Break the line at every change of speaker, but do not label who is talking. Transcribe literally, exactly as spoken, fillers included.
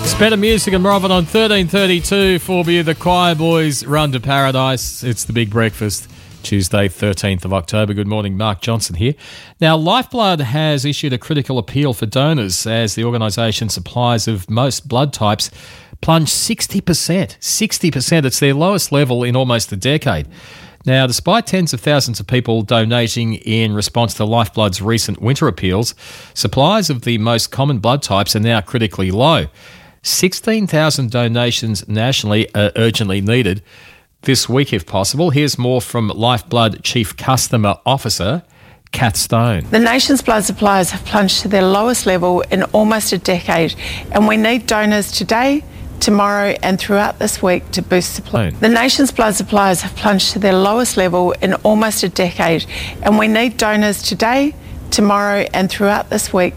Better music and Robin on thirteen thirty-two for you. The Choir Boys Run to Paradise. It's the Big Breakfast, Tuesday, thirteenth of October. Good morning, Mark Johnson here. Now, Lifeblood has issued a critical appeal for donors as the organisation's supplies of most blood types plunged sixty percent. sixty percent. It's their lowest level in almost a decade. Now, despite tens of thousands of people donating in response to Lifeblood's recent winter appeals, supplies of the most common blood types are now critically low. sixteen thousand donations nationally are urgently needed this week if possible. Here's more from Lifeblood Chief Customer Officer, Kath Stone.
The nation's blood supplies have plunged to their lowest level in almost a decade, and we need donors today, tomorrow and throughout this week to boost supply. The nation's blood supplies have plunged to their lowest level in almost a decade, and we need donors today, tomorrow and throughout this week